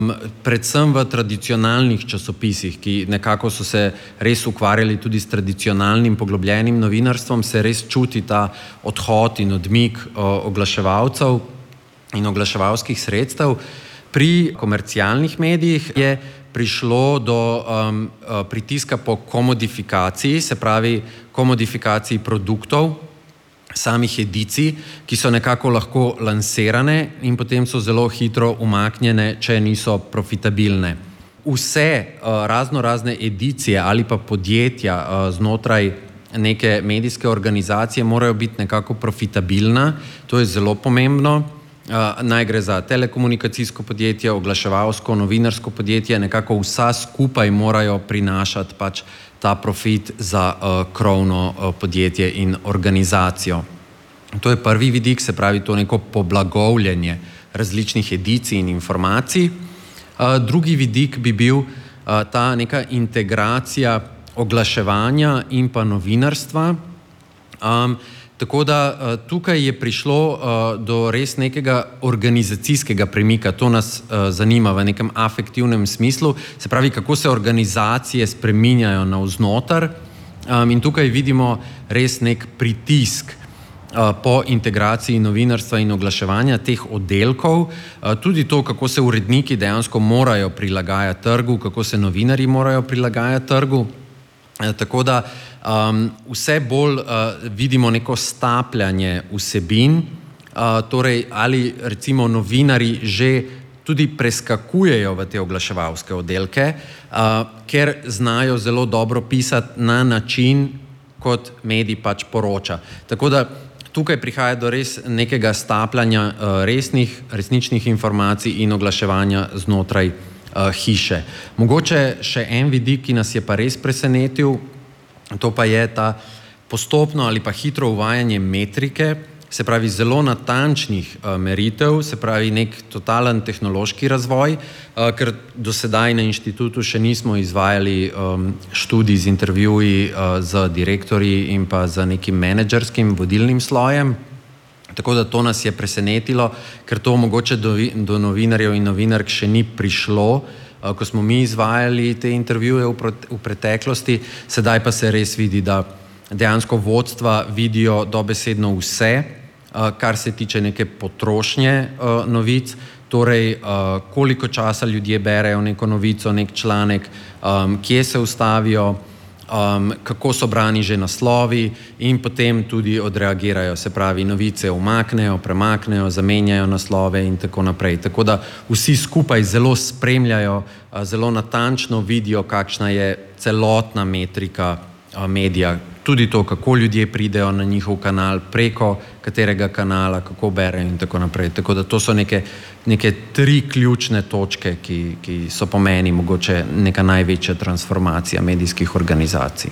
Predvsem v tradicionalnih časopisih, ki nekako so se res ukvarjali tudi s tradicionalnim poglobljenim novinarstvom, se res čuti ta odhod in odmik oglaševalcev in oglaševalskih sredstev. Pri komercialnih medijih je prišlo do pritiska po komodifikaciji, se pravi komodifikaciji produktov, samih edicij, ki so nekako lahko lansirane in potem so zelo hitro umaknjene, če niso profitabilne. Vse razne edicije ali pa podjetja znotraj neke medijske organizacije morajo biti nekako profitabilna, to je zelo pomembno. Naj gre za telekomunikacijsko podjetje, oglaševalsko, novinarsko podjetje, nekako vsa skupaj morajo prinašati pač ta profit za krovno podjetje in organizacijo. To je prvi vidik, se pravi to neko poblagovljenje različnih edicij in informacij. Drugi vidik bi bil ta neka integracija oglaševanja in pa novinarstva. Tako da tukaj je prišlo do res nekega organizacijskega premika, to nas zanima v nekem afektivnem smislu, se pravi, kako se organizacije spreminjajo navznoter in tukaj vidimo res nek pritisk po integraciji novinarstva in oglaševanja teh oddelkov, tudi to, kako se uredniki dejansko morajo prilagajati trgu, kako se novinarji morajo prilagajati trgu. Tako da vse bolj vidimo neko stapljanje vsebin, torej ali recimo novinarji že tudi preskakujejo v te oglaševalske oddelke, ker znajo zelo dobro pisati na način, kot medij pač poroča. Tako da tukaj prihaja do res nekega stapljanja resničnih informacij in oglaševanja znotraj hiše. Mogoče še en vidik, ki nas je pa res presenetil, to pa je ta postopno ali pa hitro uvajanje metrike, se pravi zelo natančnih meritev, se pravi nek totalen tehnološki razvoj, ker do sedaj na inštitutu še nismo izvajali študij z intervjuji z direktorji in pa z nekim menedžerskim vodilnim slojem. Tako da to nas je presenetilo, ker to mogoče do novinarjev in novinark še ni prišlo, ko smo mi izvajali te intervjuje v preteklosti, sedaj pa se res vidi, da dejansko vodstva vidijo dobesedno vse, kar se tiče neke potrošnje novic, torej koliko časa ljudje berejo neko novico, nek članek, kje se ustavijo, kako so brani že naslovi in potem tudi odreagirajo, se pravi novice umaknejo, premaknejo, zamenjajo naslove in tako naprej. Tako da vsi skupaj zelo spremljajo, zelo natančno vidijo, kakšna je celotna metrika medija, tudi to, kako ljudje pridejo na njihov kanal, preko katerega kanala, kako berejo in tako naprej. Tako da to so neke tri ključne točke, ki so po meni mogoče neka največja transformacija medijskih organizacij.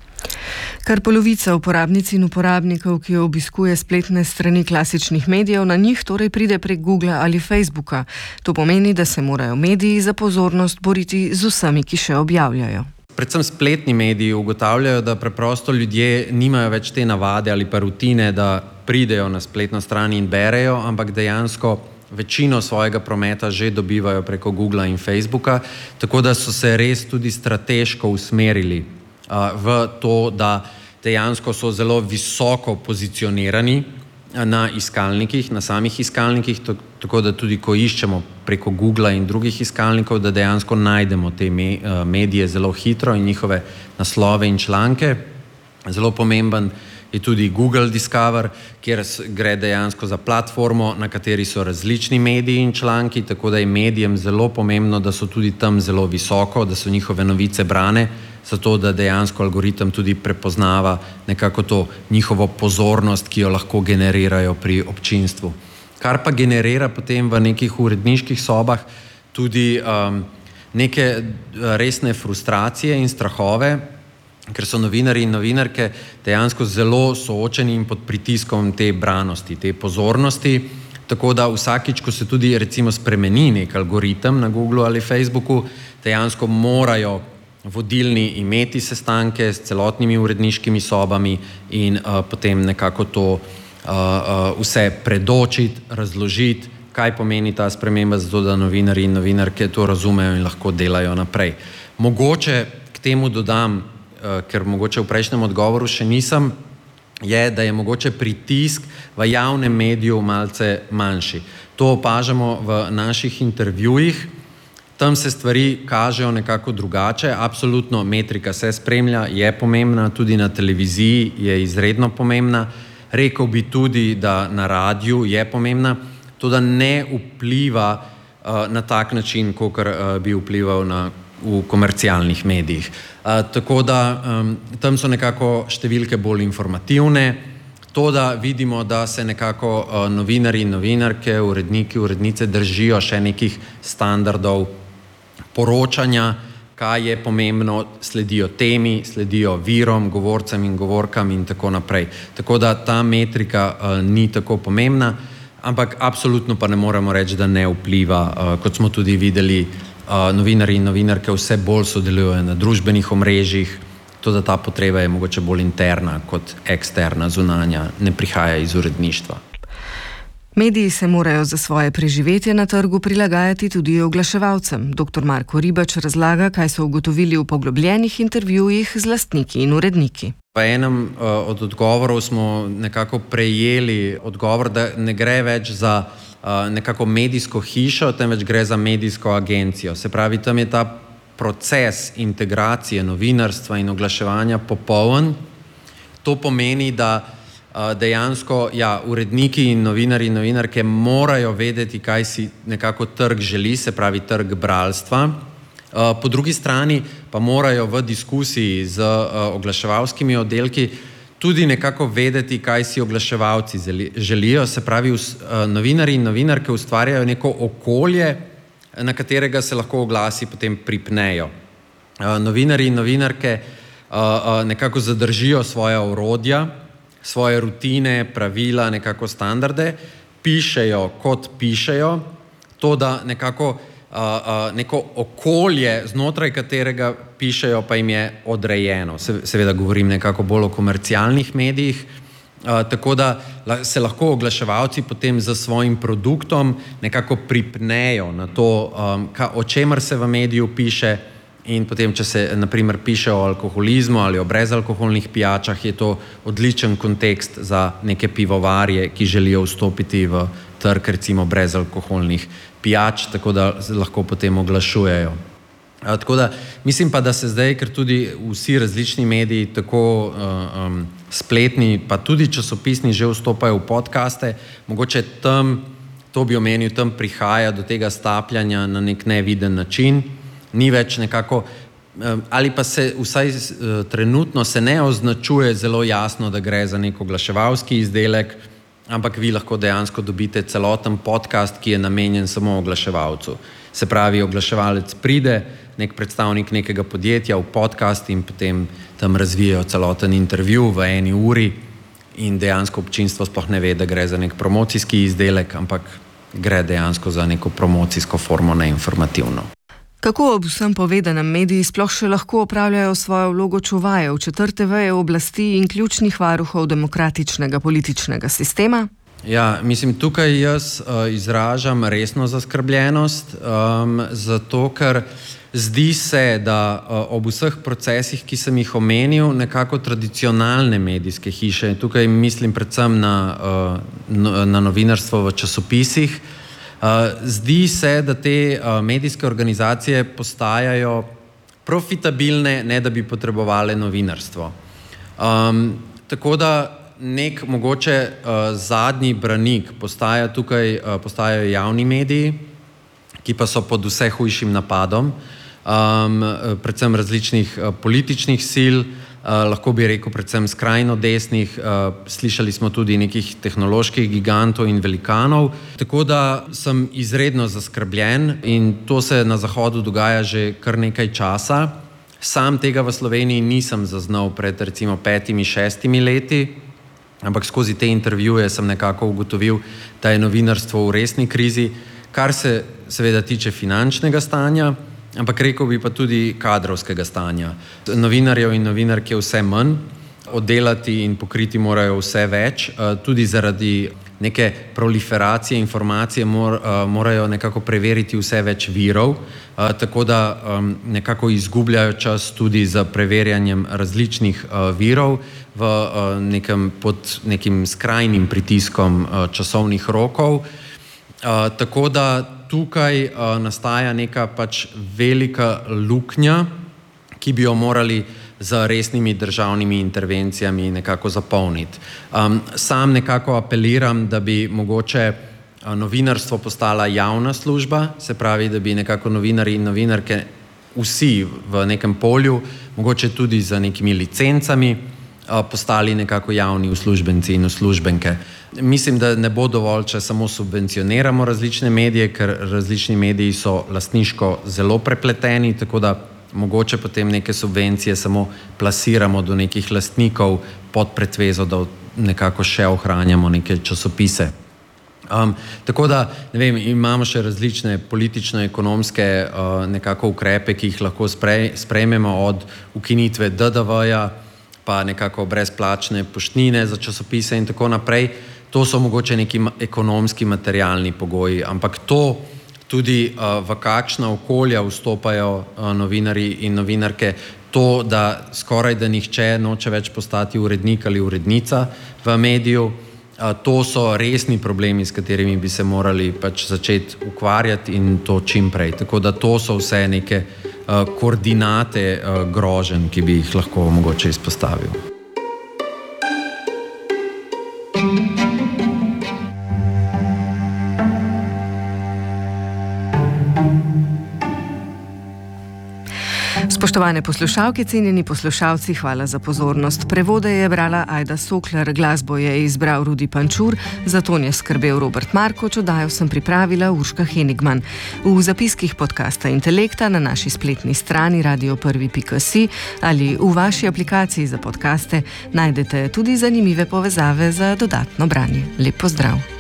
Kar polovica uporabnic in uporabnikov, ki obiskuje spletne strani klasičnih medijev, na njih torej pride prek Googla ali Facebooka. To pomeni, da se morajo mediji za pozornost boriti z vsemi, ki še objavljajo. Predvsem spletni mediji ugotavljajo, da preprosto ljudje nimajo več te navade ali pa rutine, da pridejo na spletno stran in berejo, ampak dejansko večino svojega prometa že dobivajo preko Googla in Facebooka, tako da so se res tudi strateško usmerili v to, da dejansko so zelo visoko pozicionirani na iskalnikih, na samih iskalnikih, tako da tudi ko iščemo preko Googla in drugih iskalnikov, da dejansko najdemo te medije zelo hitro in njihove naslove in članke. Zelo pomemben je tudi Google Discover, kjer gre dejansko za platformo, na kateri so različni mediji in članki, tako da je medijem zelo pomembno, da so tudi tam zelo visoko, da so njihove novice brane, zato da dejansko algoritem tudi prepoznava nekako to njihovo pozornost, ki jo lahko generirajo pri občinstvu. Kar pa generira potem v nekih uredniških sobah tudi neke resne frustracije in strahove, ker so novinarji in novinarke dejansko zelo soočeni in pod pritiskom te branosti, te pozornosti, tako da vsakič, ko se tudi recimo spremeni nek algoritem na Googlu ali Facebooku, dejansko morajo vodilni imeti sestanke s celotnimi uredniškimi sobami in potem nekako to vse predočiti, razložiti, kaj pomeni ta sprememba, zato da novinarji in novinarke to razumejo in lahko delajo naprej. Mogoče k temu dodam, ker mogoče v prejšnjem odgovoru še nisem, je, da je mogoče pritisk v javnem mediju malce manjši. To opažamo v naših intervjujih, tam se stvari kažejo nekako drugače, absolutno metrika se spremlja, je pomembna, tudi na televiziji je izredno pomembna, rekel bi tudi, da na radiju je pomembna, to da ne vpliva na tak način, kakor bi vplival v komercialnih medijih. Tako da tam so nekako številke bolj informativne, to da vidimo, da se nekako novinarji in novinarke, uredniki, urednice držijo še nekih standardov poročanja, kaj je pomembno, sledijo temi, sledijo virom, govorcem in govorkam in tako naprej. Tako da ta metrika ni tako pomembna, ampak absolutno pa ne moremo reči, da ne vpliva, kot smo tudi videli, novinarji in novinarke vse bolj sodelujejo na družbenih omrežjih, to da ta potreba je mogoče bolj interna kot eksterna, zunanja, ne prihaja iz uredništva. Mediji se morajo za svoje preživetje na trgu prilagajati tudi oglaševalcem. Dr. Marko Ribač razlaga, kaj so ugotovili v poglobljenih intervjujih z lastniki in uredniki. V enem od odgovorov smo nekako prejeli odgovor, da ne gre več za nekako medijsko hišo, temveč gre za medijsko agencijo. Se pravi, tam je ta proces integracije novinarstva in oglaševanja popoln. To pomeni, da dejansko uredniki in novinarji in novinarke morajo vedeti, kaj si nekako trg želi, se pravi trg bralstva. Po drugi strani pa morajo v diskusiji z oglaševalskimi oddelki tudi nekako vedeti, kaj si oglaševalci želijo, se pravi novinarji in novinarke ustvarjajo neko okolje, na katerega se lahko oglasi potem pripnejo. Novinarji in novinarke nekako zadržijo svoja orodja, svoje rutine, pravila, nekako standarde, pišejo kot pišejo, to da nekako neko okolje, znotraj katerega pišejo, pa jim je odrejeno. Seveda govorim nekako bolj o komercialnih medijih, tako da se lahko oglaševalci potem za svojim produktom nekako pripnejo na to, o čemer se v mediju piše, in potem, če se naprimer piše o alkoholizmu ali o brezalkoholnih pijačah, je to odličen kontekst za neke pivovarje, ki želijo vstopiti v trg recimo brezalkoholnih pijač, tako da lahko potem oglašujejo. Tako da mislim pa, da se zdaj, ker tudi vsi različni mediji, tako spletni, pa tudi časopisni že vstopajo v podcaste, mogoče tam, to bi omenil, tam prihaja do tega stapljanja na nek neviden način, ni več nekako, ali pa se vsaj trenutno se ne označuje zelo jasno, da gre za nek oglaševalski izdelek, ampak vi lahko dejansko dobite celoten podcast, ki je namenjen samo oglaševalcu. Se pravi, oglaševalec pride, nek predstavnik nekega podjetja v podcast in potem tam razvijajo celoten intervju v 1 uri in dejansko občinstvo sploh ne ve, da gre za nek promocijski izdelek, ampak gre dejansko za neko promocijsko formo, neinformativno. Kako ob vsem povedanem mediji sploh še lahko opravljajo svojo vlogo čuvajev, 4. veje oblasti in ključnih varuhov demokratičnega političnega sistema? Ja, mislim, tukaj jaz izražam resno zaskrbljenost, zato ker zdi se, da ob vseh procesih, ki sem jih omenil, nekako tradicionalne medijske hiše, tukaj mislim predvsem na novinarstvo v časopisih, zdi se, da te medijske organizacije postajajo profitabilne, ne da bi potrebovale novinarstvo. Tako da nek mogoče zadnji branik postajajo javni mediji, ki pa so pod vse hujšim napadom, predvsem različnih političnih sil, lahko bi rekel predvsem skrajno desnih, slišali smo tudi nekih tehnoloških gigantov in velikanov, tako da sem izredno zaskrbljen in to se na Zahodu dogaja že kar nekaj časa. Sam tega v Sloveniji nisem zaznal pred recimo 5-6 leti, ampak skozi te intervjuje sem nekako ugotovil, da je novinarstvo v resni krizi, kar se seveda tiče finančnega stanja, ampak rekel bi pa tudi kadrovskega stanja. Novinarjev in novinark je vse manj, oddelati in pokriti morajo vse več, tudi zaradi neke proliferacije informacije morajo nekako preveriti vse več virov, tako da nekako izgubljajo čas tudi za preverjanjem različnih virov pod nekim skrajnim pritiskom časovnih rokov. Tako da tukaj nastaja neka pač velika luknja, ki bi jo morali z resnimi državnimi intervencijami nekako zapolniti. Sam nekako apeliram, da bi mogoče novinarstvo postala javna služba, se pravi, da bi nekako novinarji in novinarke vsi v nekem polju, mogoče tudi z nekimi licencami, postali nekako javni uslužbenci in uslužbenke. Mislim, da ne bo dovolj, če samo subvencioniramo različne medije, ker različni mediji so lastniško zelo prepleteni, tako da mogoče potem neke subvencije samo plasiramo do nekih lastnikov pod pretvezo, da nekako še ohranjamo neke časopise. Tako da, ne vem, imamo še različne politično-ekonomske nekako ukrepe, ki jih lahko sprejmemo od ukinitve DDV-ja, pa nekako brezplačne poštnine za časopise in tako naprej. To so mogoče neki ekonomski, materialni pogoji, ampak to tudi v kakšna okolja vstopajo novinarji in novinarke, to, da skoraj da nihče noče več postati urednik ali urednica v mediju, to so resni problemi, s katerimi bi se morali pač začeti ukvarjati in to čim prej. Tako da to so vse neke koordinate groženj, ki bi jih lahko mogoče izpostavil. Spoštovane poslušalke, cenjeni poslušalci, hvala za pozornost. Prevode je brala Ajda Sokler, glasbo je izbral Rudi Pančur, za ton je skrbel Robert Markoč, oddajo sem pripravila Urška Henigman. V zapiskih podcasta Intelekta na naši spletni strani radio1.si ali v vaši aplikaciji za podcaste najdete tudi zanimive povezave za dodatno branje. Lep pozdrav!